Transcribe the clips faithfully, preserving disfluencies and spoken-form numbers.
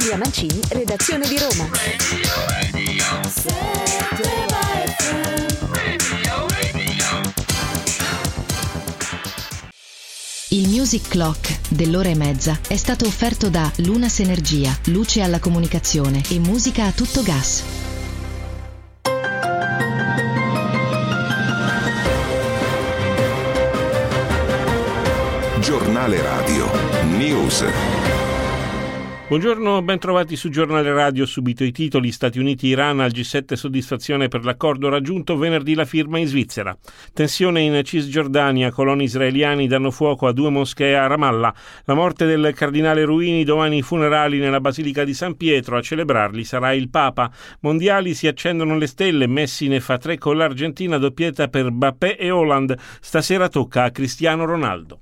Via Mancini, redazione di Roma. Il Music Clock dell'ora e mezza è stato offerto da Lunas Energia, luce alla comunicazione e musica a tutto gas. Giornale Radio News. Buongiorno, ben trovati su Giornale Radio. Subito i titoli. Stati Uniti-Iran, al G sette soddisfazione per l'accordo raggiunto, venerdì la firma in Svizzera. Tensione in Cisgiordania, coloni israeliani danno fuoco a due moschee a Ramallah. La morte del cardinale Ruini, domani i funerali nella Basilica di San Pietro, a celebrarli sarà il Papa. Mondiali, si accendono le stelle, Messi ne fa tre con l'Argentina, doppietta per Mbappé e Haaland. Stasera tocca a Cristiano Ronaldo.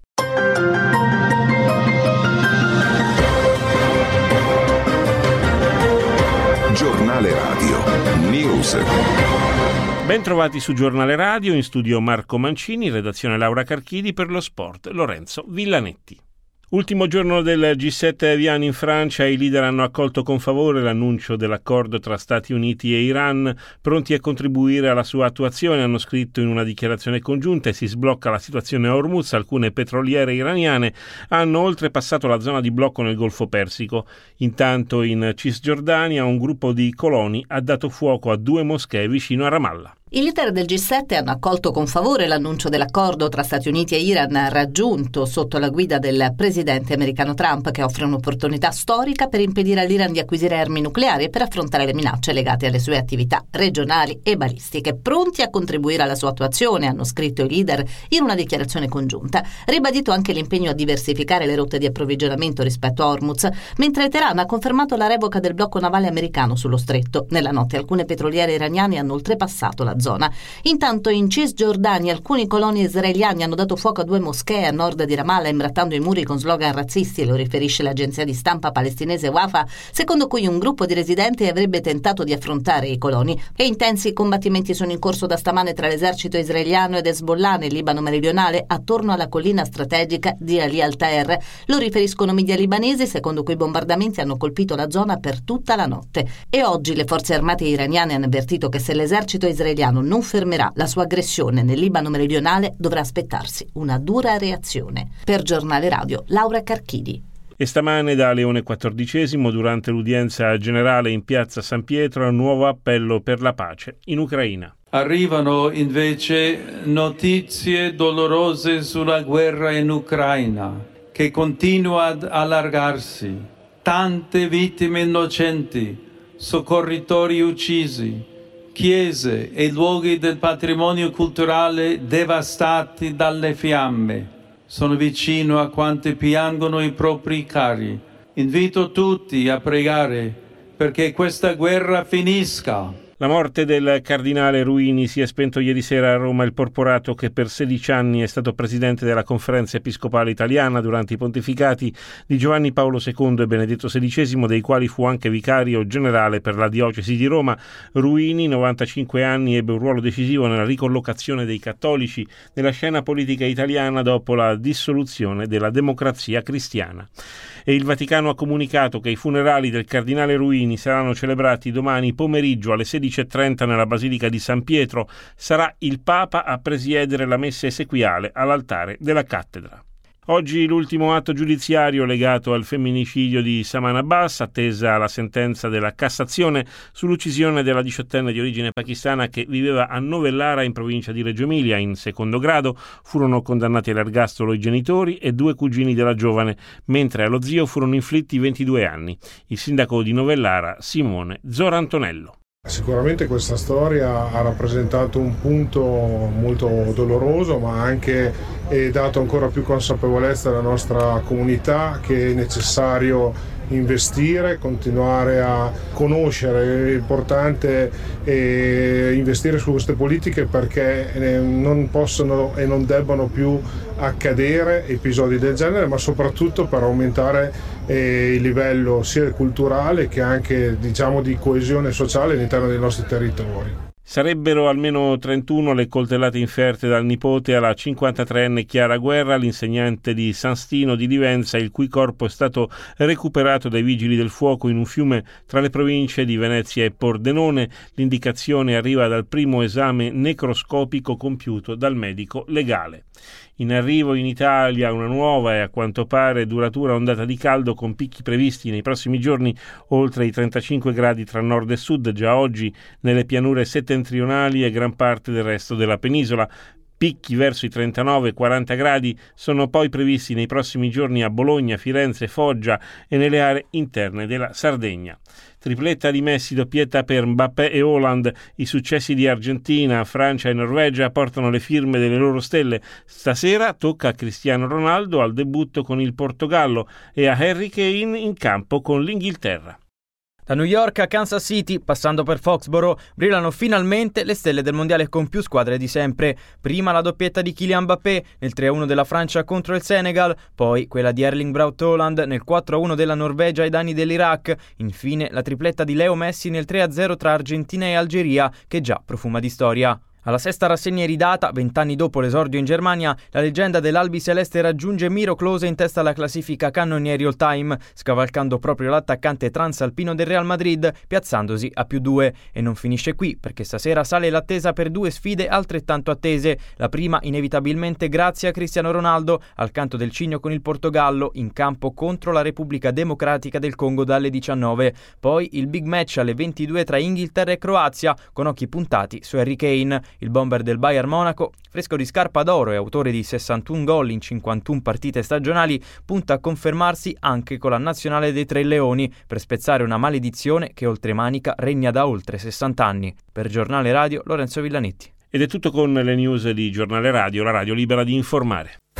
Giornale Radio News. Ben trovati su Giornale Radio, in studio Marco Mancini, redazione Laura Carchidi, per lo sport Lorenzo Villanetti. Ultimo giorno del G sette a Evian in Francia, i leader hanno accolto con favore l'annuncio dell'accordo tra Stati Uniti e Iran, pronti a contribuire alla sua attuazione, hanno scritto in una dichiarazione congiunta, e si sblocca la situazione a Hormuz. Alcune petroliere iraniane hanno oltrepassato la zona di blocco nel Golfo Persico. Intanto in Cisgiordania un gruppo di coloni ha dato fuoco a due moschee vicino a Ramallah. I leader del G sette hanno accolto con favore l'annuncio dell'accordo tra Stati Uniti e Iran raggiunto sotto la guida del presidente americano Trump, che offre un'opportunità storica per impedire all'Iran di acquisire armi nucleari e per affrontare le minacce legate alle sue attività regionali e balistiche. Pronti a contribuire alla sua attuazione, hanno scritto i leader in una dichiarazione congiunta. Ribadito anche l'impegno a diversificare le rotte di approvvigionamento rispetto a Hormuz, mentre Teheran ha confermato la revoca del blocco navale americano sullo stretto. Nella notte alcune petroliere iraniane hanno oltrepassato la zona. Intanto in Cisgiordania alcuni coloni israeliani hanno dato fuoco a due moschee a nord di Ramallah, imbrattando i muri con slogan razzisti, lo riferisce l'agenzia di stampa palestinese Wafa, secondo cui un gruppo di residenti avrebbe tentato di affrontare i coloni. E intensi combattimenti sono in corso da stamane tra l'esercito israeliano ed Hezbollah nel Libano meridionale, attorno alla collina strategica di Ali al-Taer. Lo riferiscono media libanesi, secondo cui i bombardamenti hanno colpito la zona per tutta la notte. E oggi le forze armate iraniane hanno avvertito che se l'esercito israeliano non fermerà la sua aggressione nel Libano meridionale, dovrà aspettarsi una dura reazione. Per Giornale Radio, Laura Carchidi. E stamane da Leone quattordicesimo, durante l'udienza generale in piazza San Pietro, un nuovo appello per la pace in Ucraina. Arrivano invece notizie dolorose sulla guerra in Ucraina, che continua ad allargarsi. Tante vittime innocenti, soccorritori uccisi, chiese e luoghi del patrimonio culturale devastati dalle fiamme. Sono vicino a quanti piangono i propri cari. Invito tutti a pregare perché questa guerra finisca. La morte del cardinale Ruini. Si è spento ieri sera a Roma il porporato che per sedici anni è stato presidente della Conferenza Episcopale Italiana durante i pontificati di Giovanni Paolo secondo e Benedetto sedicesimo, dei quali fu anche vicario generale per la diocesi di Roma. Ruini, novantacinque anni, ebbe un ruolo decisivo nella ricollocazione dei cattolici nella scena politica italiana dopo la dissoluzione della Democrazia Cristiana. E il Vaticano ha comunicato che i funerali del cardinale Ruini saranno celebrati domani pomeriggio alle sedici e trenta nella Basilica di San Pietro. Sarà il Papa a presiedere la messa esequiale all'altare della cattedra. Oggi l'ultimo atto giudiziario legato al femminicidio di Saman Abbas, attesa la sentenza della Cassazione sull'uccisione della diciottenne di origine pakistana che viveva a Novellara in provincia di Reggio Emilia. In secondo grado furono condannati all'ergastolo i genitori e due cugini della giovane, mentre allo zio furono inflitti ventidue anni. Il sindaco di Novellara, Simone Zorantonello. Sicuramente questa storia ha rappresentato un punto molto doloroso, ma anche è dato ancora più consapevolezza alla nostra comunità che è necessario investire, continuare a conoscere. È importante eh, investire su queste politiche perché eh, non possono e non debbano più accadere episodi del genere, ma soprattutto per aumentare eh, il livello sia culturale che anche, diciamo, di coesione sociale all'interno dei nostri territori. Sarebbero almeno trentuno le coltellate inferte dal nipote alla cinquantatreenne Chiara Guerra, l'insegnante di San Stino di Livenza, il cui corpo è stato recuperato dai vigili del fuoco in un fiume tra le province di Venezia e Pordenone. L'indicazione arriva dal primo esame necroscopico compiuto dal medico legale. In arrivo in Italia una nuova e a quanto pare duratura ondata di caldo con picchi previsti nei prossimi giorni oltre i trentacinque gradi tra nord e sud, già oggi nelle pianure settentrionali e gran parte del resto della penisola. Picchi verso i trentanove quaranta gradi sono poi previsti nei prossimi giorni a Bologna, Firenze, Foggia e nelle aree interne della Sardegna. Tripletta di Messi, doppietta per Mbappé e Haaland. I successi di Argentina, Francia e Norvegia portano le firme delle loro stelle. Stasera tocca a Cristiano Ronaldo al debutto con il Portogallo e a Harry Kane in campo con l'Inghilterra. Da New York a Kansas City, passando per Foxborough, brillano finalmente le stelle del mondiale con più squadre di sempre. Prima la doppietta di Kylian Mbappé nel tre a uno della Francia contro il Senegal, poi quella di Erling Braut Haaland nel quattro a uno della Norvegia ai danni dell'Iraq, infine la tripletta di Leo Messi nel tre a zero tra Argentina e Algeria, che già profuma di storia. Alla sesta rassegna iridata, vent'anni dopo l'esordio in Germania, la leggenda dell'Albi Celeste raggiunge Miro Klose in testa alla classifica cannonieri all time, scavalcando proprio l'attaccante transalpino del Real Madrid, piazzandosi a più due. E non finisce qui, perché stasera sale l'attesa per due sfide altrettanto attese. La prima inevitabilmente grazie a Cristiano Ronaldo, al canto del cigno con il Portogallo, in campo contro la Repubblica Democratica del Congo dalle diciannove. Poi il big match alle ventidue tra Inghilterra e Croazia, con occhi puntati su Harry Kane. Il bomber del Bayern Monaco, fresco di scarpa d'oro e autore di sessantuno gol in cinquantuno partite stagionali, punta a confermarsi anche con la nazionale dei Tre Leoni per spezzare una maledizione che oltremanica regna da oltre sessanta anni. Per Giornale Radio, Lorenzo Villanetti. Ed è tutto con le news di Giornale Radio, la radio libera di informare.